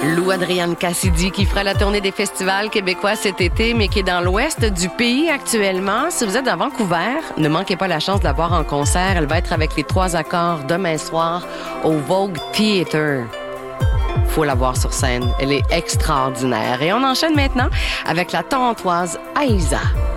Lou Adrienne Cassidy qui fera la tournée des festivals québécois cet été, mais qui est dans l'ouest du pays actuellement. Si vous êtes à Vancouver, ne manquez pas la chance de la voir en concert. Elle va être avec les 3 accords demain soir au Vogue Theatre. Faut la voir sur scène. Elle est extraordinaire. Et on enchaîne maintenant avec la Torontoise Aïssa.